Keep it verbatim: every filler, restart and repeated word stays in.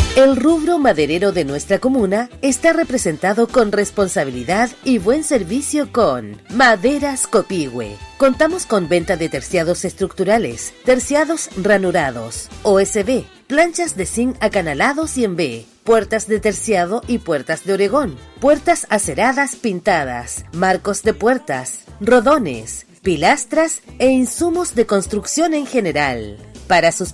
El rubro maderero de nuestra comuna está representado con responsabilidad y buen servicio con Maderas Copihue. Contamos con venta de terciados estructurales, terciados ranurados, O S B, planchas de zinc acanalados y en B, puertas de terciado y puertas de Oregón, puertas aceradas pintadas, marcos de puertas, rodones, pilastras e insumos de construcción en general. Para sus